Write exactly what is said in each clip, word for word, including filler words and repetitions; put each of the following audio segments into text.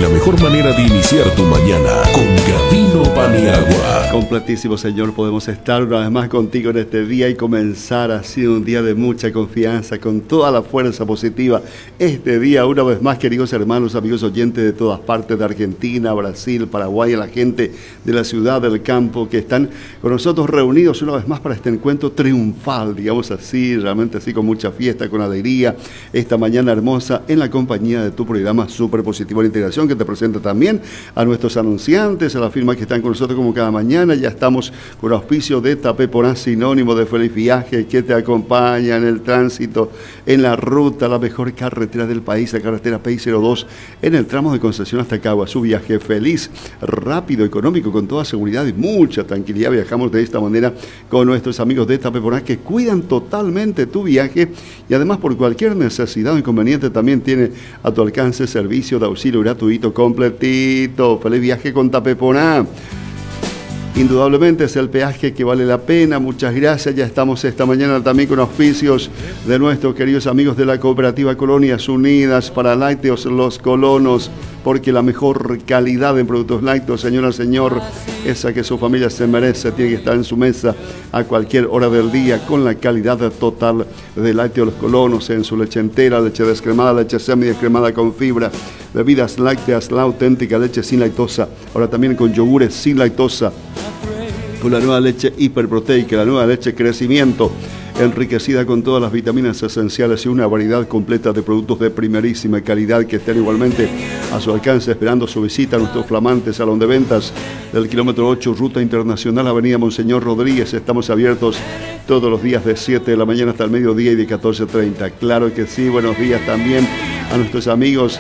la mejor manera de iniciar tu mañana con Gavino Paniagua. Completísimo, Señor, podemos estar una vez más contigo en este día y comenzar así un día de mucha confianza, con toda la fuerza positiva. Este día, una vez más, queridos hermanos, amigos oyentes de todas partes de Argentina, Brasil, Paraguay, a la gente de la ciudad, del campo, que están con nosotros reunidos una vez más para este encuentro triunfal, digamos así, realmente así con mucha fiesta, con alegría, esta mañana hermosa en la compañía de tu programa Súper Positivo de Integración, que te presenta también a nuestros anunciantes, a las firmas que están con nosotros como cada mañana. Ya estamos con auspicio de Tapeponá, sinónimo de feliz viaje, que te acompaña en el tránsito, en la ruta, la mejor carretera del país, la carretera P I cero dos, en el tramo de Concepción hasta Cagua. Su viaje feliz, rápido, económico, con toda seguridad y mucha tranquilidad. Viajamos de esta manera con nuestros amigos de Tapeponá, que cuidan totalmente tu viaje y además por cualquier necesidad o inconveniente también tiene a tu alcance servicio de auxilio gratuito completito. Feliz viaje con Tapeponá. Indudablemente es el peaje que vale la pena. Muchas gracias. Ya estamos esta mañana también con auspicios de nuestros queridos amigos de la Cooperativa Colonias Unidas para Lácteos Los Colonos, porque la mejor calidad en productos lácteos, señora, señor, esa que su familia se merece, tiene que estar en su mesa a cualquier hora del día, con la calidad total de Lácteos Los Colonos, en su leche entera, leche descremada, leche semidescremada con fibra, bebidas lácteas, la auténtica leche sin lactosa, ahora también con yogures sin lactosa, con la nueva leche hiperproteica, la nueva leche crecimiento, enriquecida con todas las vitaminas esenciales y una variedad completa de productos de primerísima calidad que estén igualmente a su alcance, esperando su visita a nuestro flamante salón de ventas del kilómetro ocho, Ruta Internacional, Avenida Monseñor Rodríguez. Estamos abiertos todos los días de siete de la mañana hasta el mediodía y de catorce treinta. Claro que sí. Buenos días también a nuestros amigos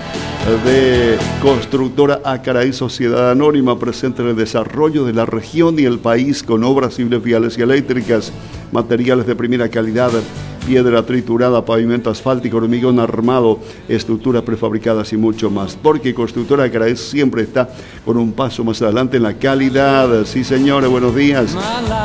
de Constructora Acaraí, Sociedad Anónima, presente en el desarrollo de la región y el país con obras civiles, viales y eléctricas, materiales de primera calidad, piedra triturada, pavimento asfáltico, hormigón armado, estructuras prefabricadas y mucho más. Porque Constructora Acaraí siempre está con un paso más adelante en la calidad. Sí, señores, buenos días.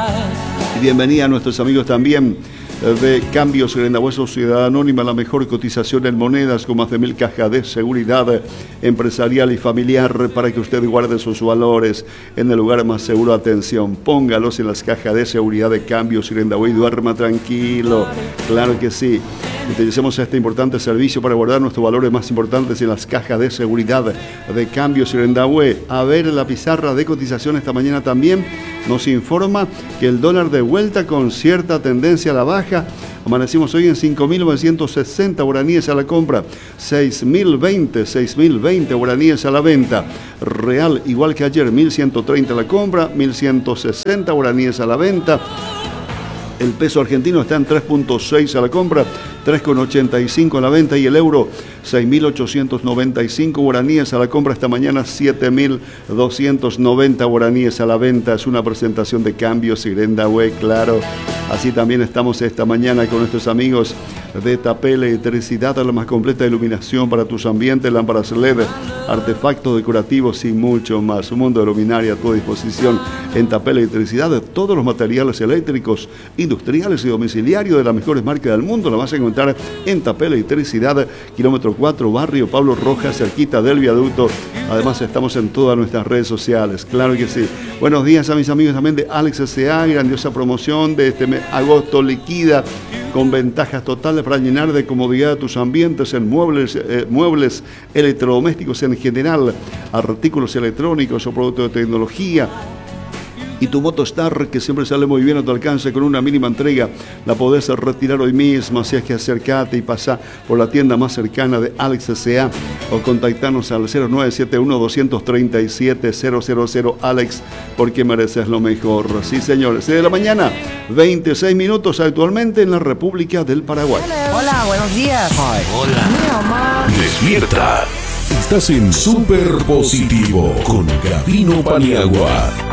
Y bienvenida a nuestros amigos también de Cambios Grendahués, Sociedad Anónima, la mejor cotización en monedas, con más de mil cajas de seguridad empresarial y familiar para que usted guarde sus valores en el lugar más seguro. Atención, póngalos en las cajas de seguridad de Cambios Grendahués y duerma tranquilo. Claro que sí. Utilicemos este importante servicio para guardar nuestros valores más importantes en las cajas de seguridad de Cambios Grendahués. A ver, la pizarra de cotización esta mañana también nos informa que el dólar de vuelta con cierta tendencia a la baja. Amanecimos hoy en cinco mil novecientos sesenta guaraníes a la compra, seis mil veinte, seis mil veinte guaraníes a la venta. Real, igual que ayer, mil ciento treinta a la compra, mil ciento sesenta guaraníes a la venta. El peso argentino está en tres punto seis a la compra, tres con ochenta y cinco a la venta, y el euro seis mil ochocientos noventa y cinco guaraníes a la compra esta mañana, siete mil doscientos noventa guaraníes a la venta. Es una presentación de Cambios Grendahués, claro. Así también estamos esta mañana con nuestros amigos de Tapel Electricidad, la más completa iluminación para tus ambientes, lámparas L E D, artefactos decorativos y mucho más. Un mundo de luminaria a tu disposición en Tapel Electricidad. Todos los materiales eléctricos, industriales y domiciliarios de las mejores marcas del mundo la vas a encontrar en Tapel Electricidad, kilómetro cuatro, barrio Pablo Rojas, cerquita del viaducto. Además estamos en todas nuestras redes sociales, claro que sí. Buenos días a mis amigos también de Alex S A, grandiosa promoción de este mes, agosto liquida, con ventajas totales para llenar de comodidad tus ambientes en muebles, eh, muebles electrodomésticos en general, artículos electrónicos o productos de tecnología. Y tu Motostar, que siempre sale muy bien a tu alcance con una mínima entrega, la podés retirar hoy mismo. Así es que acércate y pasá por la tienda más cercana de Alex S A o contactarnos al cero nueve siete uno, dos tres siete, cero cero cero Alex, porque mereces lo mejor. Sí, señores, seis de la mañana, veintiséis minutos actualmente en la República del Paraguay. Hola, buenos días. Hi. Hola. Mira, mamá. Despierta. Estás en Súper Positivo con Gavino Paniagua.